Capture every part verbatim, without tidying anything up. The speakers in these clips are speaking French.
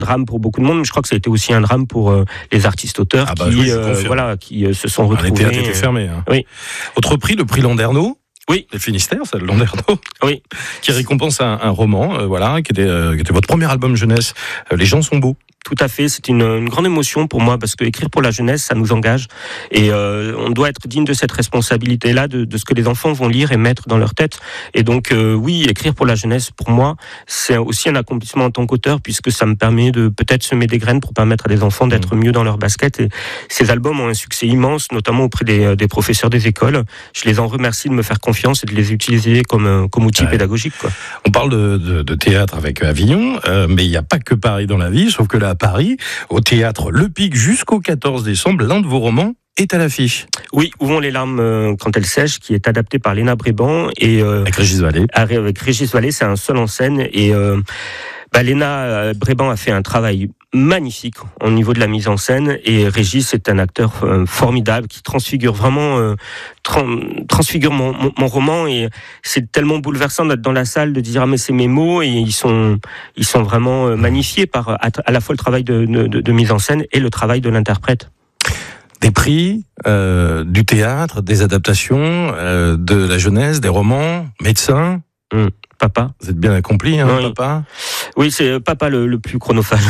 drame pour beaucoup de monde, mais je crois que ça a été aussi un drame pour euh, les artistes-auteurs ah bah, qui, oui, euh, voilà, qui euh, se sont retrouvés. Les théâtres étaient fermés. Hein. Oui. Autre prix, le prix Landerneau. Oui. Les Finistères, ça, le Landerneau. Oui. Qui récompense un, un roman, euh, voilà, qui était, euh, qui était votre premier album jeunesse. Euh, Les gens sont beaux. Tout à fait, c'est une, une grande émotion pour moi parce que écrire pour la jeunesse, ça nous engage et euh, on doit être digne de cette responsabilité-là, de, de ce que les enfants vont lire et mettre dans leur tête. Et donc euh, oui, écrire pour la jeunesse, pour moi, c'est aussi un accomplissement en tant qu'auteur puisque ça me permet de peut-être semer des graines pour permettre à des enfants d'être mieux dans leur basket. Et ces albums ont un succès immense, notamment auprès des, des professeurs des écoles. Je les en remercie de me faire confiance et de les utiliser comme, comme outil ouais. pédagogique, quoi. On parle de, de, de théâtre avec Avignon, euh, mais il n'y a pas que Paris dans la vie, sauf que là, à Paris, au théâtre Le Pic jusqu'au quatorze décembre, l'un de vos romans est à l'affiche. Oui, Où vont les larmes euh, quand elles sèchent, qui est adapté par Léna Bréban et euh, avec Régis Vallée. Avec Régis Vallée, c'est un seul en scène et euh, bah, Léna Bréban a fait un travail magnifique au niveau de la mise en scène et Régis est un acteur euh, formidable qui transfigure vraiment euh, tra- transfigure mon, mon, mon roman et c'est tellement bouleversant d'être dans la salle de dire ah mais c'est mes mots et ils sont ils sont vraiment euh, magnifiés par à, à la fois le travail de, de, de, de mise en scène et le travail de l'interprète. Des prix, euh, du théâtre, des adaptations, euh, de la jeunesse, des romans, médecin. Mmh. Papa. Vous êtes bien accompli, hein, oui. Papa. Oui, c'est Papa le, le plus chronophage.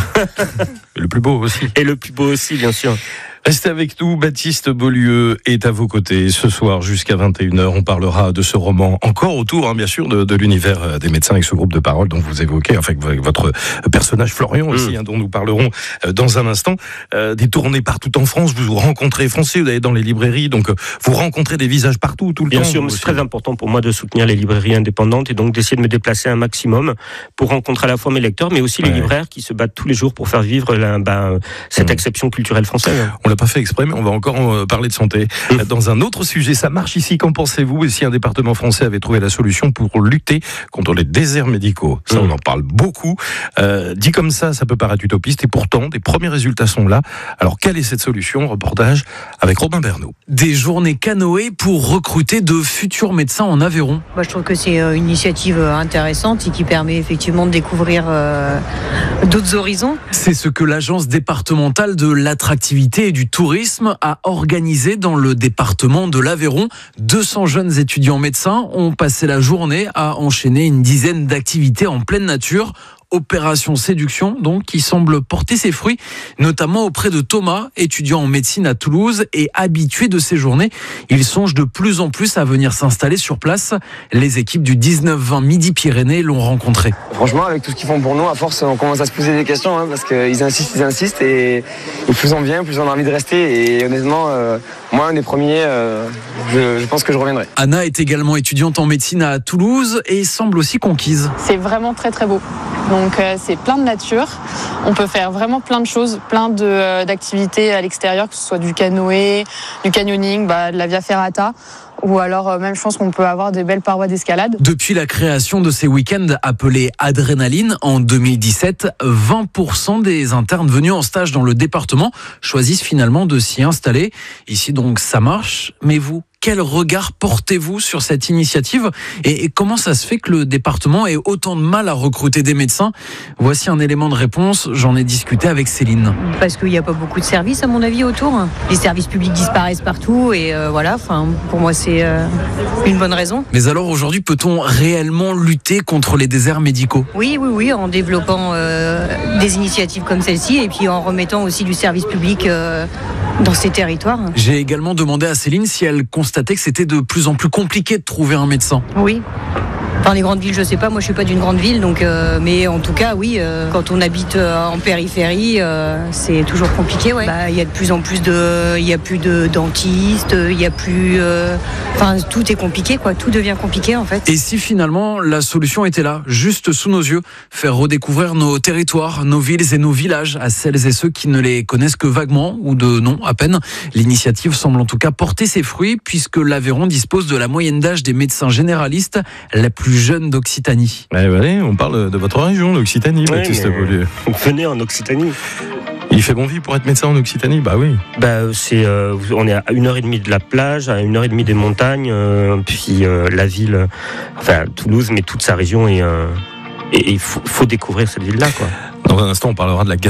Le plus beau aussi. Et le plus beau aussi, bien sûr. Restez avec nous, Baptiste Beaulieu est à vos côtés ce soir jusqu'à vingt et une heures. On parlera de ce roman encore autour, hein, bien sûr, de, de l'univers des médecins avec ce groupe de parole dont vous évoquez, enfin avec votre personnage Florian aussi, mmh. hein, dont nous parlerons dans un instant. Euh, des tournées partout en France, vous vous rencontrez français, vous allez dans les librairies, donc vous rencontrez des visages partout, tout le bien temps. Bien sûr, mais c'est très important pour moi de soutenir les librairies indépendantes et donc d'essayer de me déplacer un maximum pour rencontrer à la fois mes lecteurs, mais aussi les ouais. libraires qui se battent tous les jours pour faire vivre la, bah, cette mmh. exception culturelle française. On l'a pas fait exprès, mais on va encore parler de santé. Mmh. Dans un autre sujet, ça marche ici, qu'en pensez-vous? Et si un département français avait trouvé la solution pour lutter contre les déserts médicaux? Ça, mmh. on en parle beaucoup. Euh, dit comme ça, ça peut paraître utopiste, et pourtant, des premiers résultats sont là. Alors, quelle est cette solution? Reportage avec Robin Bernot. Des journées canoë pour recruter de futurs médecins en Aveyron. Bah, je trouve que c'est une initiative intéressante et qui permet effectivement de découvrir euh, d'autres horizons. C'est ce que l'agence départementale de l'attractivité et du tourisme a organisé dans le département de l'Aveyron. deux cents jeunes étudiants médecins ont passé la journée à enchaîner une dizaine d'activités en pleine nature. Opération séduction, donc, qui semble porter ses fruits, notamment auprès de Thomas, étudiant en médecine à Toulouse et habitué de ces journées. Il songe de plus en plus à venir s'installer sur place. Les équipes du dix-neuf vingt Midi-Pyrénées l'ont rencontré. Franchement, avec tout ce qu'ils font pour nous, à force, on commence à se poser des questions, hein, parce qu'ils insistent, ils insistent, et, et plus on vient, plus on a envie de rester. Et honnêtement, euh, moi, un des premiers, euh, je, je pense que je reviendrai. Anna est également étudiante en médecine à Toulouse et semble aussi conquise. C'est vraiment très très beau. Donc euh, c'est plein de nature, on peut faire vraiment plein de choses, plein de, euh, d'activités à l'extérieur, que ce soit du canoë, du canyoning, bah, de la via ferrata, ou alors euh, même je pense qu'on peut avoir des belles parois d'escalade. Depuis la création de ces week-ends appelés Adrénaline en deux mille dix-sept, vingt pour cent des internes venus en stage dans le département choisissent finalement de s'y installer. Ici donc ça marche, mais vous ? Quel regard portez-vous sur cette initiative et comment ça se fait que le département ait autant de mal à recruter des médecins? Voici un élément de réponse, j'en ai discuté avec Céline. Parce qu'il n'y a pas beaucoup de services à mon avis autour. Les services publics disparaissent partout et euh, voilà, enfin, pour moi c'est euh, une bonne raison. Mais alors aujourd'hui, peut-on réellement lutter contre les déserts médicaux? Oui, oui, oui, en développant euh, des initiatives comme celle-ci et puis en remettant aussi du service public euh, dans ces territoires. J'ai également demandé à Céline si elle constatait que c'était de plus en plus compliqué de trouver un médecin. Oui. Dans les grandes villes, je sais pas, moi je suis pas d'une grande ville, donc euh, mais en tout cas, oui, euh, quand on habite euh, en périphérie, euh, c'est toujours compliqué. Ouais. Bah, il y a de plus en plus de, il y a plus de dentistes, il y a plus, enfin euh, tout est compliqué, quoi, tout devient compliqué en fait. Et si finalement la solution était là, juste sous nos yeux, faire redécouvrir nos territoires, nos villes et nos villages à celles et ceux qui ne les connaissent que vaguement ou de nom à peine. L'initiative semble en tout cas porter ses fruits puisque l'Aveyron dispose de la moyenne d'âge des médecins généralistes la plus jeune d'Occitanie. Eh ben, on parle de votre région, l'Occitanie, oui, Baptiste Beaulieu. Venez en Occitanie. Il fait bon vivre pour être médecin en Occitanie? Bah oui. Bah c'est, euh, on est à une heure et demie de la plage, à une heure et demie des montagnes, euh, puis euh, la ville, euh, enfin Toulouse, mais toute sa région est. Euh, Et il faut, faut découvrir cette ville-là, quoi. Dans un instant, on parlera de la